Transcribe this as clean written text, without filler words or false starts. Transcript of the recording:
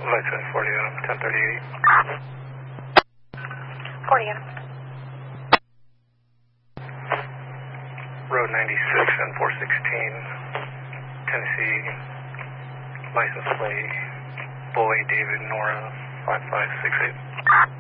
License 40 Adam, 1038. 40 Adam. Road 96 and 416, Tennessee, license plate, Boy David Nora 5568.